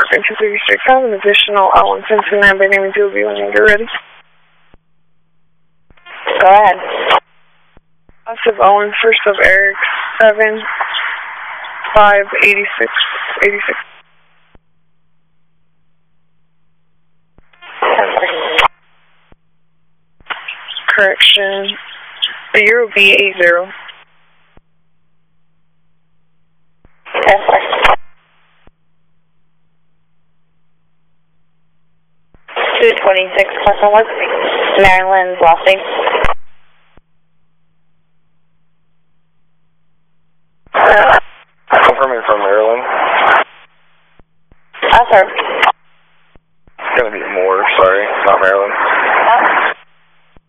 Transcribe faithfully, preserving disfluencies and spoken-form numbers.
American two thirty-six. I have an additional L one ten two nine by name and two B when you're ready. Go ahead. Joseph Owen, first of Eric, seven five eighty-six eighty-six. Correction. The Euro B eight zero. two twenty-six, question was Maryland's last name. Confirming from Maryland. Ah, sir. It's gonna be more, sorry, not Maryland.